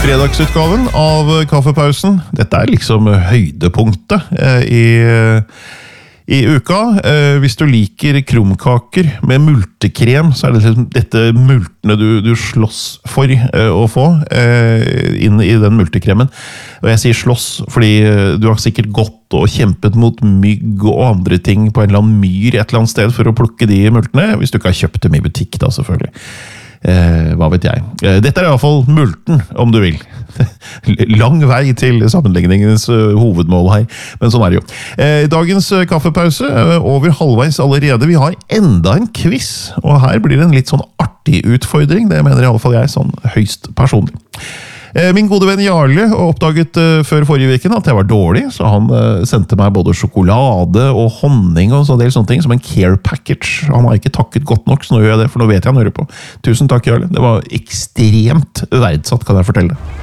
Fredagsutgaven av Kaffepausen. Dette liksom høydepunktet i uka. Hvis du liker krumkaker med multekrem, så det liksom dette multene du slåss for å få inn i den multekremen. Og jeg sier slåss, fordi du har sikkert gått og kjempet mot mygg og andre ting på en eller annen myr et eller annet sted for å plukke de multene, hvis du ikke har kjøpt dem i butikk da, selvfølgelig. Hva vet jeg. Dette i hvert fall multen, om du vil. Lang vei til sammenligningens hovedmål her, men sånn det jo. Dagens kaffepause, over halvveis allerede. Vi har enda en quiz, og her blir det en litt sånn artig utfordring. Det mener i alle fall jeg, sånn høyst personlig. Min gode venn Jarle oppdaget før forrige uken at jeg var dårlig, så han sendte meg både sjokolade og honning og sånne sånne ting som en care package. Han har ikke takket godt nok, så nå gjør jeg det, for nå vet jeg han hører på. Tusen takk, Jarle. Det var ekstremt verdsatt, kan jeg fortelle.